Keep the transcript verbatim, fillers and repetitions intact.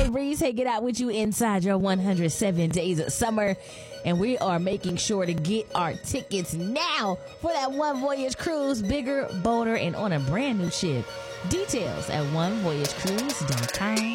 J Breeze hanging out with you inside your one hundred seven days of summer. And we are making sure to get our tickets now for that One Voyage cruise, bigger, bolder, and on a brand new ship. Details at one voyage cruise dot com.